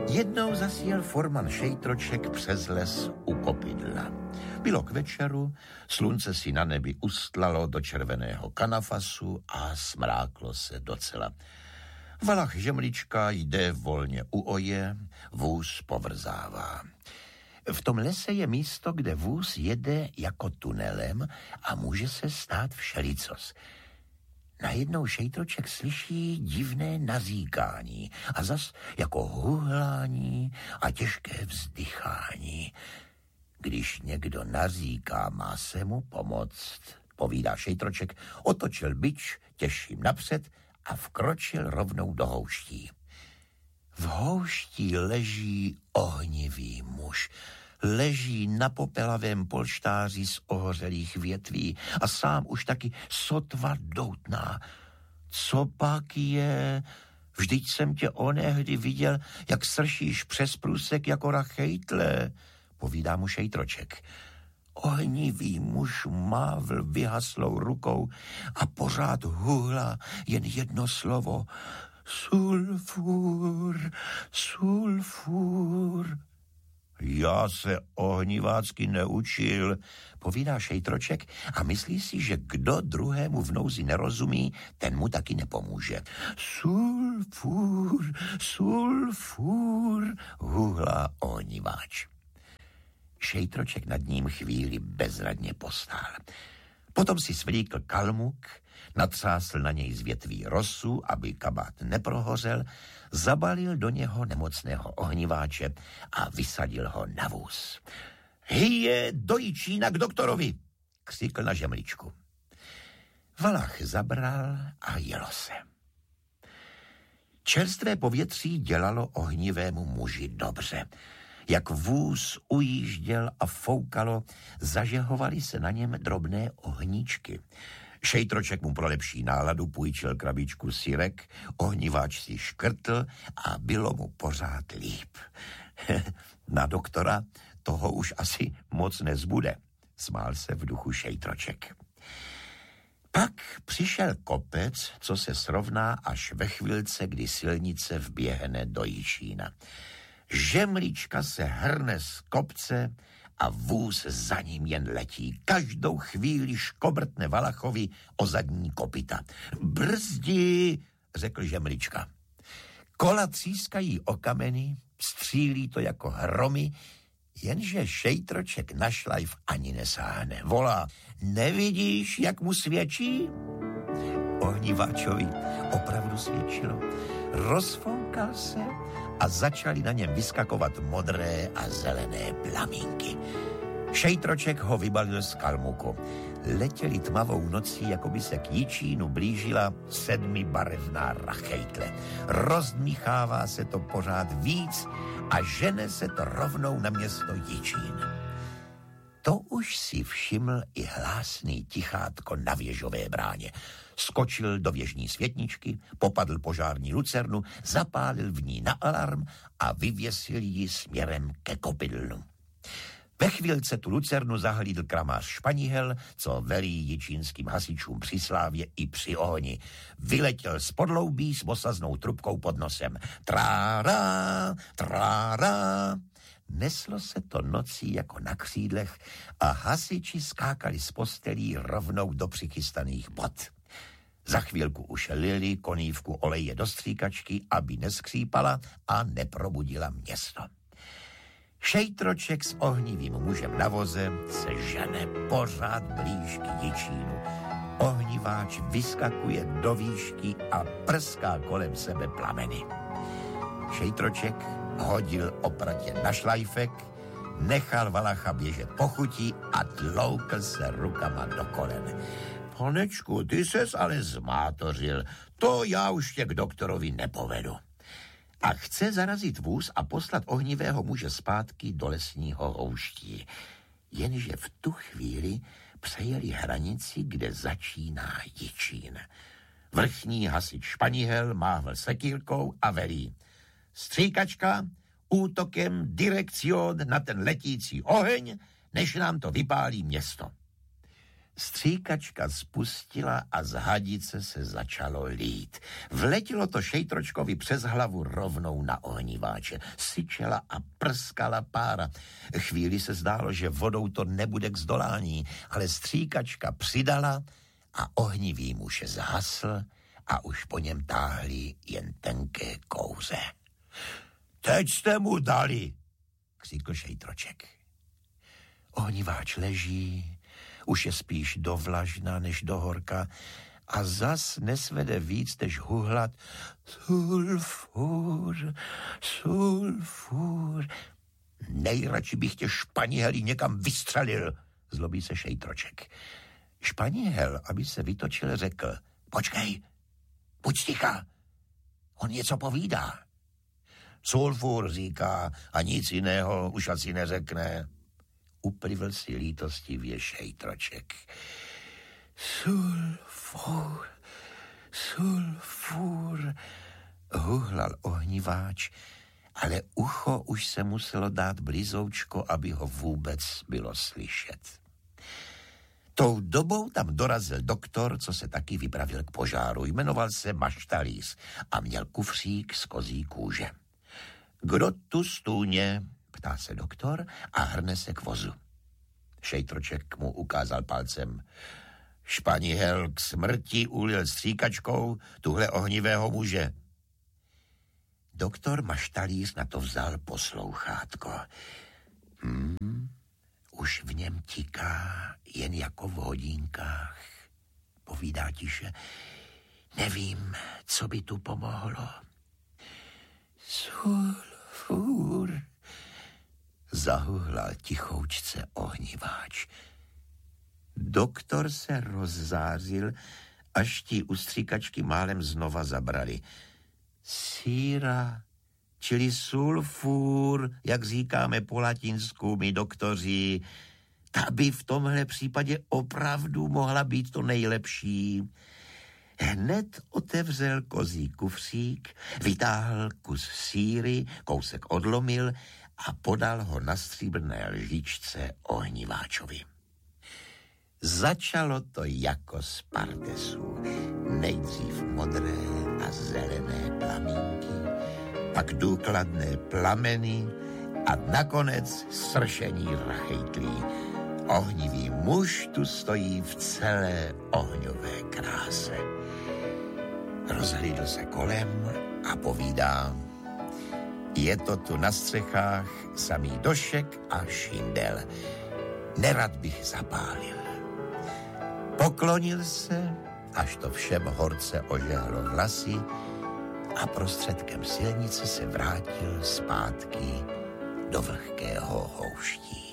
Jednou zasjel forman Šejtroček přes les u kopidla. Bylo k večeru, slunce si na nebi ustlalo do červeného kanafasu a smráklo se docela. Valach Žemlička jde volně u oje, vůz povrzává. V tom lese je místo, kde vůz jede jako tunelem a může se stát všelicos. Najednou Šejtroček slyší divné nazíkání a zas jako huhlání a těžké vzdychání. Když někdo nazíká, má se mu pomoct, povídá Šejtroček, otočil bič těžším napřed a vkročil rovnou do houští. V houští leží ohnivý muž. Leží na popelavém polštáři z ohořelých větví a sám už taky sotva doutná. Co pak je? Vždyť jsem tě onehdy viděl, jak sršíš přes průsek jako rachejtle, povídá mu Šejtroček. Ohnivý muž mávl vyhaslou rukou a pořád huhla jen jedno slovo. Sulfur, sulfur. Já se ohnivácky neučil, povídá Šejtroček a myslí si, že kdo druhému v nouzi nerozumí, ten mu taky nepomůže. Sulfur, sulfur, huhlá ohniváč. Šejtroček nad ním chvíli bezradně postál. Potom si svlíkl kalmuk, natřásl na něj z větví rosu, aby kabát neprohořel, zabalil do něho nemocného ohniváče a vysadil ho na vůz. Hyje do Jičína k doktorovi, křikl na Žemličku. Valach zabral a jelo se. Čerstvé povětří dělalo ohnivému muži dobře. Jak vůz ujížděl a foukalo, zažehovaly se na něm drobné ohníčky. Šejtroček mu pro lepší náladu půjčil krabičku syrek, ohniváč si škrtl a bylo mu pořád líp. Na doktora toho už asi moc nezbude, smál se v duchu Šejtroček. Pak přišel kopec, co se srovná až ve chvilce, kdy silnice vběhne do Jičína. Žemlička se hrne z kopce a vůz za ním jen letí. Každou chvíli škobrtne Valachovi o zadní kopyta. Brzdi, řekl Žemlička. Kola třískají o kameny, střílí to jako hromy, jenže Šejtroček na šlajf ani nesáhne. Volá, nevidíš, jak mu svědčí? Ohniváčovi opravdu svědčilo. Rozfoukal se a začaly na něm vyskakovat modré a zelené plamínky. Šejtroček ho vybalil z kalmuku. Letěli tmavou nocí, jako by se k Jičínu blížila 7barevná rachejtle. Rozdmíchává se to pořád víc a žene se to rovnou na město Jičín. To už si všiml i hlásný tichátko na věžové bráně. Skočil do věžní světničky, popadl požární lucernu, zapálil v ní na alarm a vyvěsil ji směrem ke kopidlu. Ve chvílce tu lucernu zahlídl kramář Španihel, co velí jičínským hasičům při slávě i při ohni. Vyletěl z podloubí s osaznou trubkou pod nosem. Trára, trára. Neslo se to nocí jako na křídlech a hasiči skákali z postelí rovnou do přichystaných bot. Za chvílku už lili konívku oleje do stříkačky, aby neskřípala a neprobudila město. Šejtroček s ohnivým mužem na voze se žene pořád blíž k Jičínu. Ohniváč vyskakuje do výšky a prská kolem sebe plameny. Šejtroček hodil opratě na šlajfek, nechal Valacha běžet po chuti a tloukl se rukama do kolen. Panečku, ty ses ale zmátořil, to já už tě k doktorovi nepovedu. A chce zarazit vůz a poslat ohnivého muže zpátky do lesního houští. Jenže v tu chvíli přejeli hranici, kde začíná Jičín. Vrchní hasič Španihel mávl sekírkou a velí. Stříkačka, útokem direkcion na ten letící oheň, než nám to vypálí město. Stříkačka spustila a z hadice se začalo lít. Vletělo to Šejtročkovi přes hlavu rovnou na ohníváče. Syčela a prskala pára. Chvíli se zdálo, že vodou to nebude k zdolání, ale stříkačka přidala a ohnivý muž zhasl a už po něm táhli jen tenké kouře. Teď jste mu dali, křikl Šejtroček. Ohníváč leží, už je spíš do vlažna než do horka a zas nesvede víc, než huhlat sulfur, sulfur. Nejradši bych tě, španiheli, někam vystřelil, zlobí se Šejtroček. Španihel, aby se vytočil, řekl: Počkej, buď ticha, on něco povídá. Sulfur říká a nic jiného už asi neřekne. Uplivl si lítostivě Šejtroček. Sulfur, sulfur, huhlal ohníváč, ale ucho už se muselo dát blízoučko, aby ho vůbec bylo slyšet. Tou dobou tam dorazil doktor, co se taky vypravil k požáru. Jmenoval se Maštalíř a měl kufřík z kozí kůže. Kdo tu stůně? Ptá se doktor a hrne se k vozu. Šejtroček mu ukázal palcem. Španihel k smrti ulil stříkačkou tuhle ohnivého muže. Doktor Maštalíř na to vzal poslouchátko. Už v něm tiká jen jako v hodinkách. Povídá tiše. Nevím, co by tu pomohlo. Sulfur, zahuhlal tichoučce ohníváč. Doktor se rozzářil, až ti u stříkačky málem znova zabrali. Síra, čili sulfur, jak říkáme po latinsku my doktoři, ta by v tomhle případě opravdu mohla být to nejlepší. Hned otevřel kozí kufřík, vytáhl kus síry, kousek odlomil a podal ho na stříbrné lžičce ohníváčovi. Začalo to jako z pardesu. Nejdřív modré a zelené plamínky, pak důkladné plameny a nakonec sršení rachejtlí. Ohnivý muž tu stojí v celé ohňové kráse. Rozhlídl se kolem a povídá: Je to tu na střechách samý došek a šindel. Nerad bych zapálil. Poklonil se, až to všem horce ožehlo vlasy a prostředkem silnice se vrátil zpátky do vlhkého houští.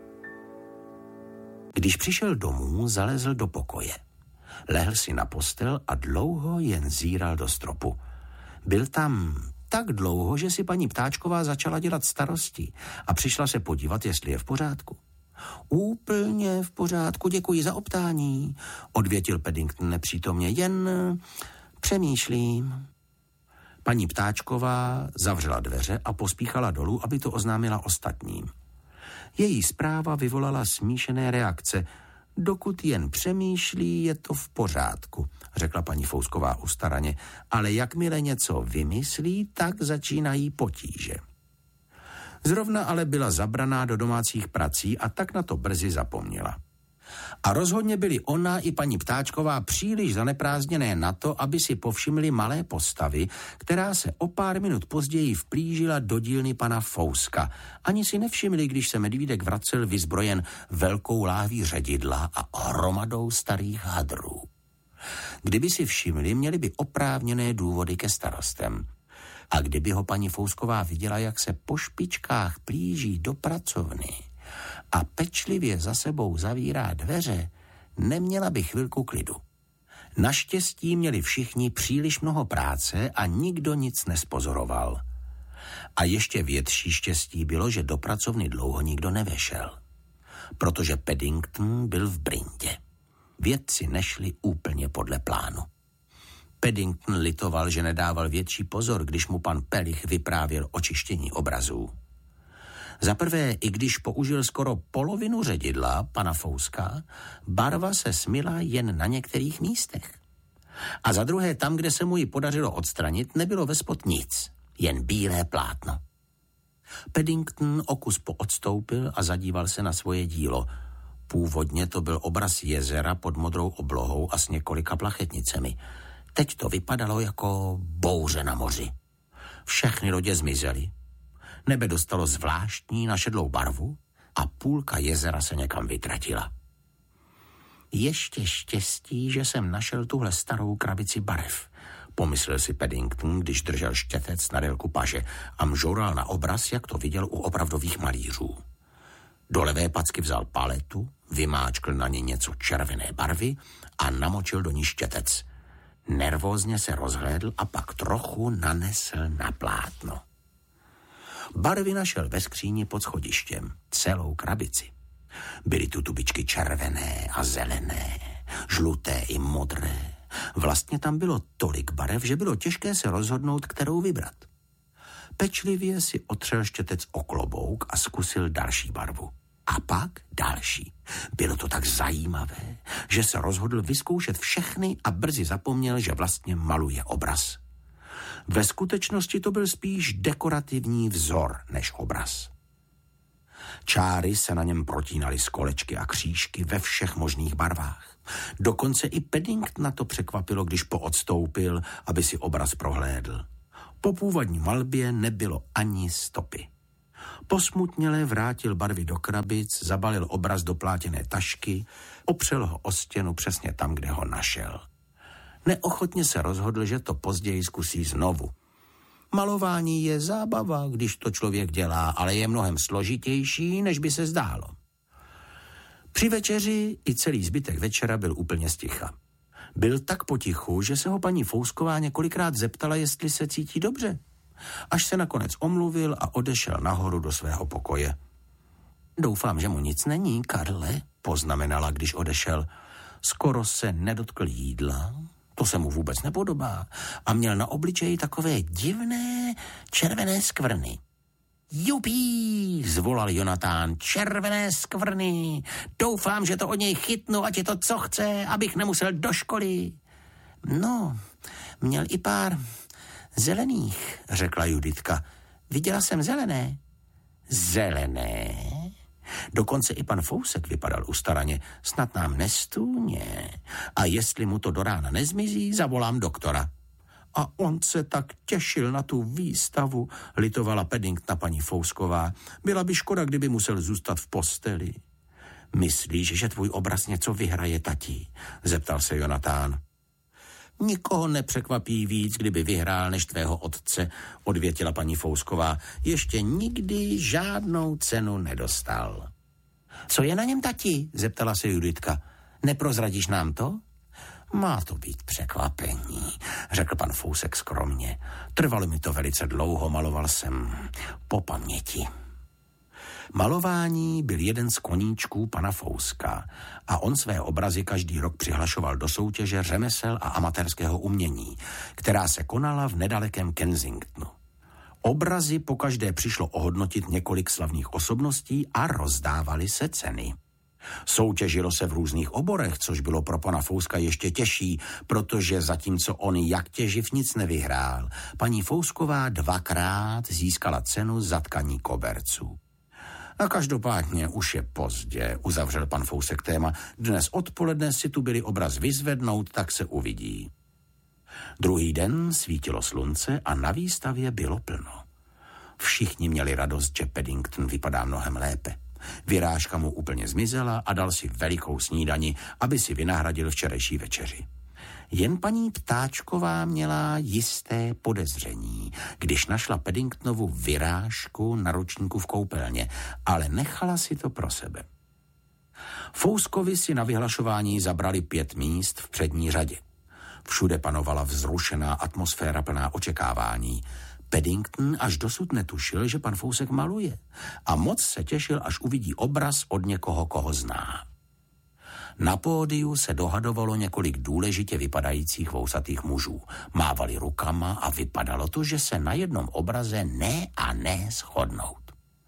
Když přišel domů, zalezl do pokoje. Lehl si na postel a dlouho jen zíral do stropu. Byl tam tak dlouho, že si paní Ptáčková začala dělat starosti a přišla se podívat, jestli je v pořádku. Úplně v pořádku, děkuji za optání, odvětil Paddington nepřítomně, jen přemýšlím. Paní Ptáčková zavřela dveře a pospíchala dolů, aby to oznámila ostatním. Její zpráva vyvolala smíšené reakce. Dokud jen přemýšlí, je to v pořádku, řekla paní Fousková ustaraně, ale jakmile něco vymyslí, tak začínají potíže. Zrovna ale byla zabraná do domácích prací a tak na to brzy zapomněla. A rozhodně byly ona i paní Ptáčková příliš zaneprázdněné na to, aby si povšimli malé postavy, která se o pár minut později vplížila do dílny pana Fouska. Ani si nevšimli, když se medvídek vracel vyzbrojen velkou láhví ředidla a hromadou starých hadrů. Kdyby si všimli, měli by oprávněné důvody ke starostem. A kdyby ho paní Fousková viděla, jak se po špičkách plíží do pracovny a pečlivě za sebou zavírá dveře, neměla by chvilku klidu. Naštěstí měli všichni příliš mnoho práce a nikdo nic nespozoroval. A ještě větší štěstí bylo, že do pracovny dlouho nikdo nevešel, protože Paddington byl v brindě. Věci nešly úplně podle plánu. Paddington litoval, že nedával větší pozor, když mu pan Pelich vyprávěl o čištění obrazů. Zaprvé, i když použil skoro polovinu ředidla pana Fouska, barva se smyla jen na některých místech. A za druhé, tam, kde se mu ji podařilo odstranit, nebylo vespod nic, jen bílé plátno. Paddington o kus poodstoupil a zadíval se na svoje dílo. Původně to byl obraz jezera pod modrou oblohou a s několika plachetnicemi. Teď to vypadalo jako bouře na moři. Všechny lodě zmizely. Nebe dostalo zvláštní našedlou barvu a půlka jezera se někam vytratila. Ještě štěstí, že jsem našel tuhle starou krabici barev, pomyslel si Paddington, když držel štětec na délku paže a mžoural na obraz, jak to viděl u opravdových malířů. Do levé packy vzal paletu, vymáčkl na ně něco červené barvy a namočil do ní štětec. Nervózně se rozhlédl a pak trochu nanesl na plátno. Barvy našel ve skříni pod schodištěm, celou krabici. Byly tu tubičky červené a zelené, žluté i modré. Vlastně tam bylo tolik barev, že bylo těžké se rozhodnout, kterou vybrat. Pečlivě si otřel štětec o klobouk a zkusil další barvu. A pak další. Bylo to tak zajímavé, že se rozhodl vyzkoušet všechny a brzy zapomněl, že vlastně maluje obraz. Ve skutečnosti to byl spíš dekorativní vzor než obraz. Čáry se na něm protínaly z kolečky a křížky ve všech možných barvách. Dokonce i Paddington na to překvapilo, když poodstoupil, aby si obraz prohlédl. Po původní malbě nebylo ani stopy. Posmutněle vrátil barvy do krabic, zabalil obraz do plátěné tašky, opřel ho o stěnu přesně tam, kde ho našel. Neochotně se rozhodl, že to později zkusí znovu. Malování je zábava, když to člověk dělá, ale je mnohem složitější, než by se zdálo. Při večeři i celý zbytek večera byl úplně sticha. Byl tak potichu, že se ho paní Fousková několikrát zeptala, jestli se cítí dobře. Až se nakonec omluvil a odešel nahoru do svého pokoje. Doufám, že mu nic není, Karle, poznamenala, když odešel. Skoro se nedotkl jídla, to se mu vůbec nepodobá, a měl na obličeji takové divné červené skvrny. Jupí, zvolal Jonatán, červené skvrny. Doufám, že to od něj chytnu, ať je to co chce, abych nemusel do školy. No, měl i pár zelených, řekla Juditka. Viděla jsem zelené. Zelené? Dokonce i pan Fousek vypadal ustaraně. Snad nám nestůně. A jestli mu to do rána nezmizí, zavolám doktora. A on se tak těšil na tu výstavu, litovala Paddingtona paní Fousková. Byla by škoda, kdyby musel zůstat v posteli. Myslíš, že tvůj obraz něco vyhraje, tati? Zeptal se Jonatán. Nikoho nepřekvapí víc, kdyby vyhrál než tvého otce, odvětila paní Fousková. Ještě nikdy žádnou cenu nedostal. Co je na něm, tati? Zeptala se Juditka. Neprozradíš nám to? Má to být překvapení, řekl pan Fousek skromně. Trvalo mi to velice dlouho, maloval jsem po paměti. Malování byl jeden z koníčků pana Fouska a on své obrazy každý rok přihlašoval do soutěže řemesel a amatérského umění, která se konala v nedalekém Kensingtonu. Obrazy pokaždé přišlo ohodnotit několik slavných osobností a rozdávaly se ceny. Soutěžilo se v různých oborech, což bylo pro pana Fouska ještě těžší, protože zatímco on jak těživ nic nevyhrál, paní Fousková 2krát získala cenu za tkaní koberců. A každopádně už je pozdě, uzavřel pan Fousek téma. Dnes odpoledne si tu byli obraz vyzvednout, tak se uvidí. Druhý den svítilo slunce a na výstavě bylo plno. Všichni měli radost, že Paddington vypadá mnohem lépe. Vyrážka mu úplně zmizela a dal si velikou snídani, aby si vynahradil včerejší večeři. Jen paní Ptáčková měla jisté podezření, když našla Paddingtonovu vyrážku na ručníku v koupelně, ale nechala si to pro sebe. Fouskovi si na vyhlašování zabrali 5 míst v přední řadě. Všude panovala vzrušená atmosféra plná očekávání. Paddington až dosud netušil, že pan Fousek maluje a moc se těšil, až uvidí obraz od někoho, koho zná. Na pódiu se dohadovalo několik důležitě vypadajících vousatých mužů. Mávali rukama a vypadalo to, že se na jednom obraze ne shodnout.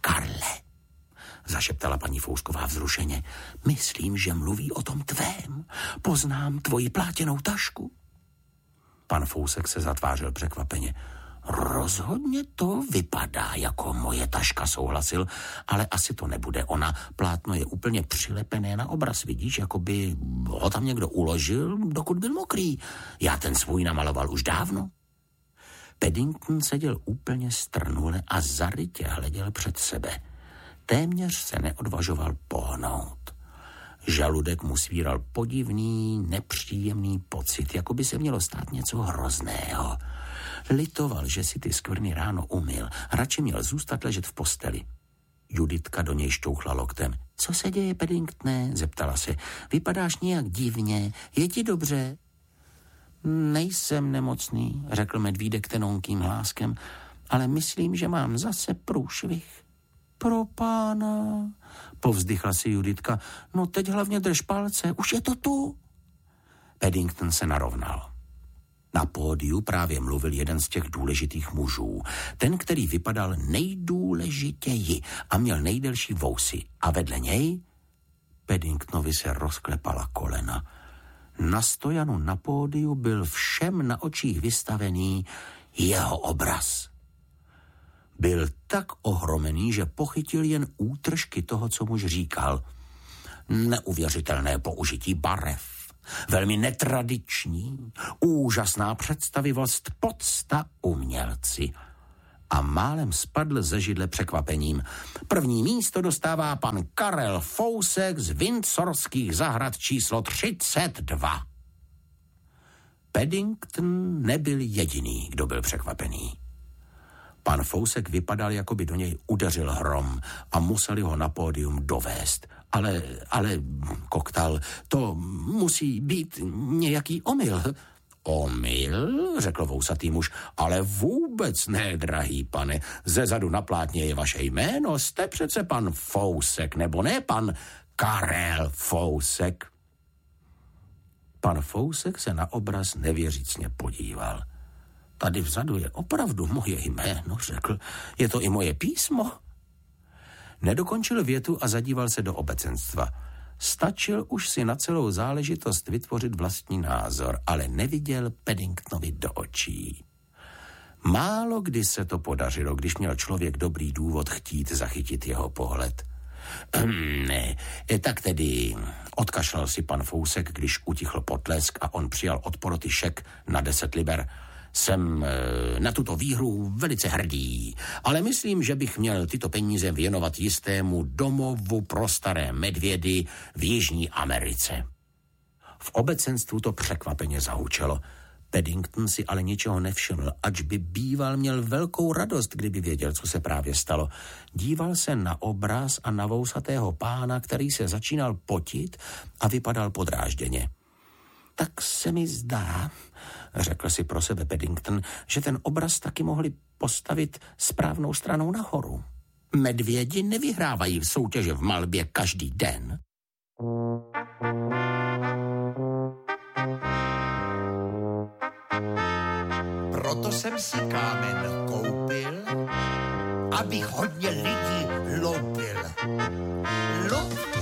Karle, zašeptala paní Fousková vzrušeně, myslím, že mluví o tom tvém. Poznám tvoji plátěnou tašku. Pan Fousek se zatvářil překvapeně. Rozhodně to vypadá jako moje taška, souhlasil, ale asi to nebude ona. Plátno je úplně přilepené na obraz, vidíš, jako by ho tam někdo uložil, dokud byl mokrý. Já ten svůj namaloval už dávno. Paddington seděl úplně strnule a zarytě hleděl před sebe. Téměř se neodvažoval pohnout. Žaludek mu svíral podivný, nepříjemný pocit, jako by se mělo stát něco hrozného. Litoval, že si ty skvrny ráno umyl. Radši měl zůstat ležet v posteli. Juditka do něj šťouchla loktem. Co se děje, Paddingtone? Zeptala se. Vypadáš nějak divně. Je ti dobře? Nejsem nemocný, řekl medvídek tenonkým hláskem, ale myslím, že mám zase průšvih. Pro pána, povzdychla si Juditka. No teď hlavně drž palce, už je to tu. Paddington se narovnal. Na pódiu právě mluvil jeden z těch důležitých mužů. Ten, který vypadal nejdůležitěji a měl nejdelší vousy. A vedle něj Paddingtonovi se rozklepala kolena. Na stojanu na pódiu byl všem na očích vystavený jeho obraz. Byl tak ohromený, že pochytil jen útržky toho, co muž říkal. Neuvěřitelné použití barev, velmi netradiční, úžasná představivost, podsta umělci. A málem spadl ze židle překvapením. První místo dostává pan Karel Fousek z Windsorských zahrad číslo 32. Paddington nebyl jediný, kdo byl překvapený. Pan Fousek vypadal, jako by do něj udeřil hrom a museli ho na pódium dovést. Ale, koktal, to musí být nějaký omyl. Omyl, řekl vousatý muž, ale vůbec ne, drahý pane. Zezadu na plátně je vaše jméno, jste přece pan Fousek, nebo ne pan Karel Fousek. Pan Fousek se na obraz nevěřícně podíval. Tady vzadu je opravdu moje jméno, řekl. Je to i moje písmo? Nedokončil větu a zadíval se do obecenstva. Stačil už si na celou záležitost vytvořit vlastní názor, ale neviděl Paddingtonovi do očí. Málo kdy se to podařilo, když měl člověk dobrý důvod chtít zachytit jeho pohled. Ne, tak tedy odkašlal si pan Fousek, když utichl potlesk a on přijal od poroty šek na 10 liber. Jsem na tuto výhru velice hrdý, ale myslím, že bych měl tyto peníze věnovat jistému domovu pro staré medvědy v Jižní Americe. V obecenstvu to překvapeně zahučelo. Paddington si ale ničeho nevšiml, ač by býval měl velkou radost, kdyby věděl, co se právě stalo. Díval se na obraz a na vousatého pána, který se začínal potit a vypadal podrážděně. Tak se mi zdá, řekl si pro sebe Paddington, že ten obraz taky mohli postavit správnou stranou nahoru. Medvědi nevyhrávají v soutěže v malbě každý den. Proto jsem si kámen koupil, abych hodně lidí loupil. Lup